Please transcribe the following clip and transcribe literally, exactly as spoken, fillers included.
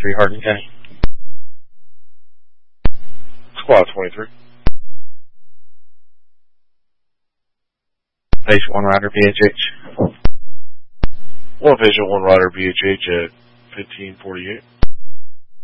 twenty-three, Hardin County. Squad twenty-three. Base one Rider, B H H. One Vision, one Rider, B H H at fifteen forty-eight.